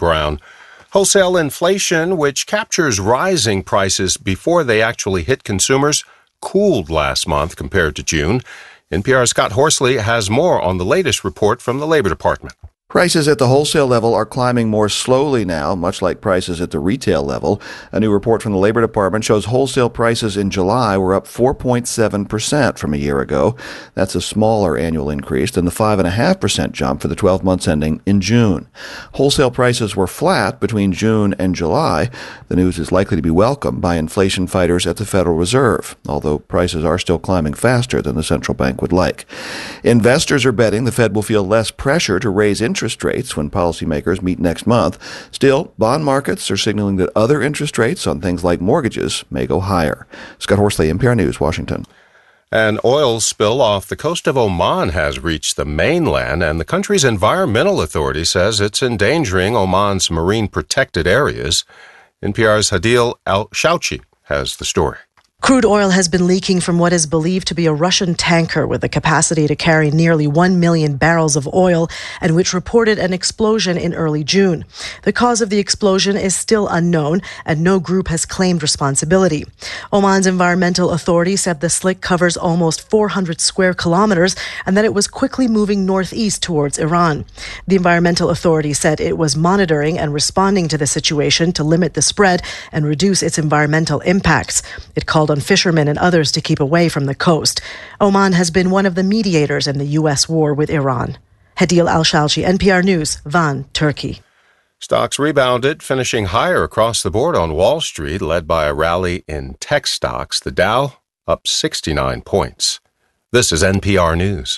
Brown. Wholesale inflation, which captures rising prices before they actually hit consumers, cooled last month compared to June. NPR's Scott Horsley has more on the latest report from the Labor Department. Prices at the wholesale level are climbing more slowly now, much like prices at the retail level. A new report from the Labor Department shows wholesale prices in July were up 4.7% from a year ago. That's a smaller annual increase than the 5.5% jump for the 12 months ending in June. Wholesale prices were flat between June and July. The news is likely to be welcomed by inflation fighters at the Federal Reserve, although prices are still climbing faster than the central bank would like. Investors are betting the Fed will feel less pressure to raise interest rates when policymakers meet next month. Still, bond markets are signaling that other interest rates on things like mortgages may go higher. Scott Horsley, NPR News, Washington. An oil spill off the coast of Oman has reached the mainland, and the country's environmental authority says it's endangering Oman's marine protected areas. NPR's Hadil Al-Shauchi has the story. Crude oil has been leaking from what is believed to be a Russian tanker with the capacity to carry nearly 1 million barrels of oil and which reported an explosion in early June. The cause of the explosion is still unknown and no group has claimed responsibility. Oman's environmental authority said the slick covers almost 400 square kilometers and that it was quickly moving northeast towards Iran. The environmental authority said it was monitoring and responding to the situation to limit the spread and reduce its environmental impacts. It called on fishermen and others to keep away from the coast. Oman has been one of the mediators in the U.S. war with Iran. Hadil Al-Shalchi, NPR News, Van, Turkey. Stocks rebounded, finishing higher across the board on Wall Street, led by a rally in tech stocks. The Dow up 69 points. This is NPR News.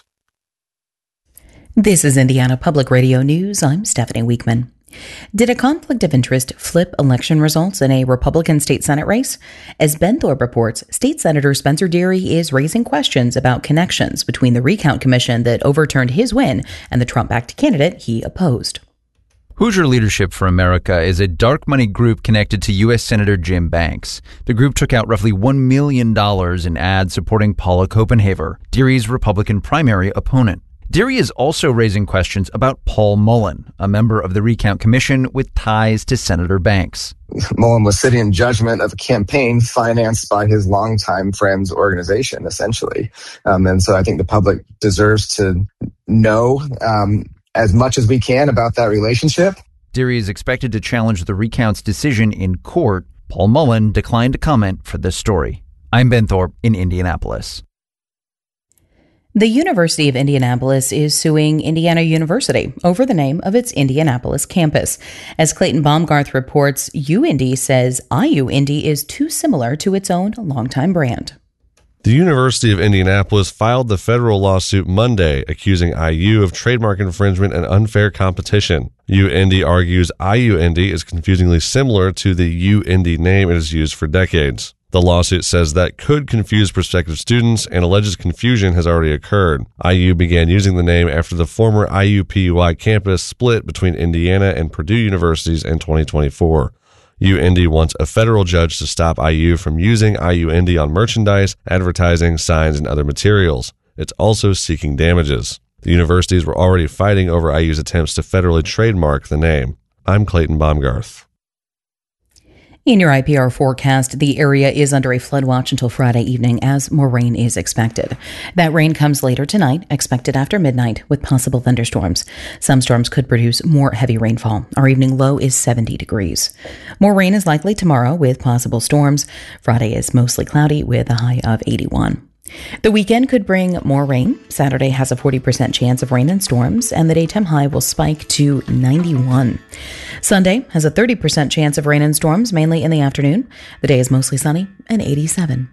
This is Indiana Public Radio News. I'm Stephanie Weekman. Did a conflict of interest flip election results in a Republican state Senate race? As Ben Thorpe reports, State Senator Spencer Deery is raising questions about connections between the recount commission that overturned his win and the Trump-backed candidate he opposed. Hoosier Leadership for America is a dark money group connected to U.S. Senator Jim Banks. The group took out roughly $1 million in ads supporting Paula Copenhaver, Deery's Republican primary opponent. Deery is also raising questions about Paul Mullen, a member of the Recount Commission with ties to Senator Banks. Mullen was sitting in judgment of a campaign financed by his longtime friend's organization, essentially. And so I think the public deserves to know as much as we can about that relationship. Deery is expected to challenge the recount's decision in court. Paul Mullen declined to comment for this story. I'm Ben Thorpe in Indianapolis. The University of Indianapolis is suing Indiana University over the name of its Indianapolis campus. As Clayton Baumgarth reports, UIndy says IUindy is too similar to its own longtime brand. The University of Indianapolis filed the federal lawsuit Monday, accusing IU of trademark infringement and unfair competition. UIndy argues IUindy is confusingly similar to the UIndy name it has used for decades. The lawsuit says that could confuse prospective students, and alleges confusion has already occurred. IU began using the name after the former IUPUI campus split between Indiana and Purdue universities in 2024. UIndy wants a federal judge to stop IU from using IUindy on merchandise, advertising, signs, and other materials. It's also seeking damages. The universities were already fighting over IU's attempts to federally trademark the name. I'm Clayton Baumgarth. In your IPR forecast, the area is under a flood watch until Friday evening as more rain is expected. That rain comes later tonight, expected after midnight, with possible thunderstorms. Some storms could produce more heavy rainfall. Our evening low is 70 degrees. More rain is likely tomorrow with possible storms. Friday is mostly cloudy with a high of 81. The weekend could bring more rain. Saturday has a 40% chance of rain and storms, and the daytime high will spike to 91. Sunday has a 30% chance of rain and storms, mainly in the afternoon. The day is mostly sunny and 87.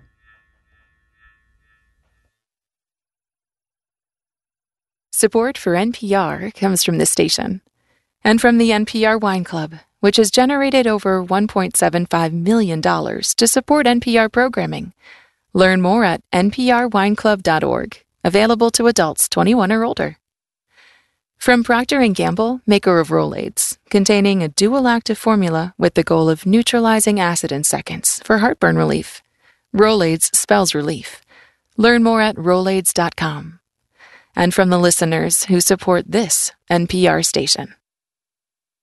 Support for NPR comes from this station and from the NPR Wine Club, which has generated over $1.75 million to support NPR programming. Learn more at nprwineclub.org, available to adults 21 or older. From Procter & Gamble, maker of Rolaids, containing a dual-active formula with the goal of neutralizing acid in seconds for heartburn relief. Rolaids spells relief. Learn more at Rolaids.com. And from the listeners who support this NPR station.